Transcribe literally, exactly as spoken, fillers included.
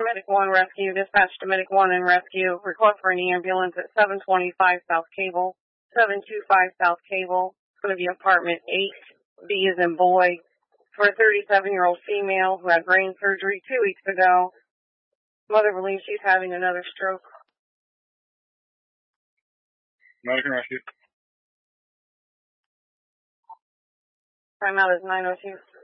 Medic one Rescue, dispatch to Medic one and Rescue. Request for an ambulance at seven twenty-five South Cable, seven twenty-five South Cable. It's going to be apartment eight, B as in boy, for a thirty-seven-year-old female who had brain surgery two weeks ago. Mother believes she's having another stroke. Medic and Rescue. Timeout is nine oh two.